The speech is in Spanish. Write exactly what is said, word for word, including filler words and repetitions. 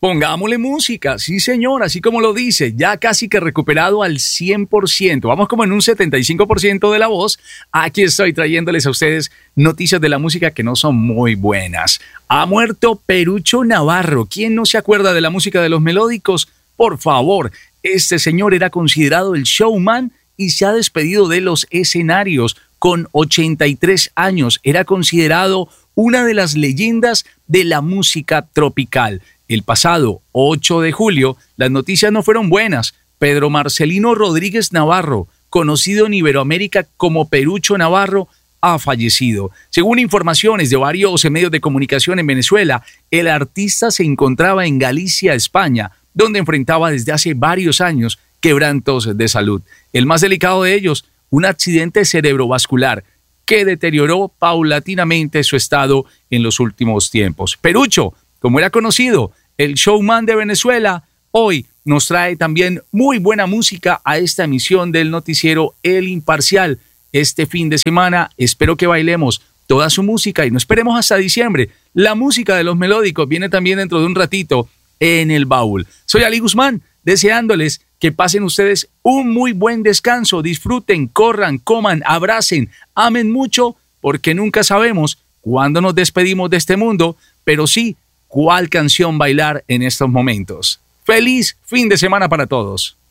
Pongámosle música, sí señor, así como lo dice, ya casi que recuperado al cien por ciento. Vamos como en un setenta y cinco por ciento de la voz. Aquí estoy trayéndoles a ustedes noticias de la música que no son muy buenas. Ha muerto Perucho Navarro. ¿Quién no se acuerda de la música de los melódicos? Por favor, este señor era considerado el showman y se ha despedido de los escenarios con ochenta y tres años. Era considerado una de las leyendas de la música tropical. El pasado ocho de julio, las noticias no fueron buenas. Pedro Marcelino Rodríguez Navarro, conocido en Iberoamérica como Perucho Navarro, ha fallecido. Según informaciones de varios medios de comunicación en Venezuela, el artista se encontraba en Galicia, España, donde enfrentaba desde hace varios años quebrantos de salud. El más delicado de ellos, un accidente cerebrovascular que deterioró paulatinamente su estado en los últimos tiempos. Perucho, como era conocido, el showman de Venezuela, hoy nos trae también muy buena música a esta emisión del noticiero El Imparcial. Este fin de semana espero que bailemos toda su música y no esperemos hasta diciembre. La música de los melódicos viene también dentro de un ratito en el baúl. Soy Ali Guzmán, deseándoles que pasen ustedes un muy buen descanso, disfruten, corran, coman, abracen, amen mucho, porque nunca sabemos cuándo nos despedimos de este mundo, pero sí cuál canción bailar en estos momentos. ¡Feliz fin de semana para todos!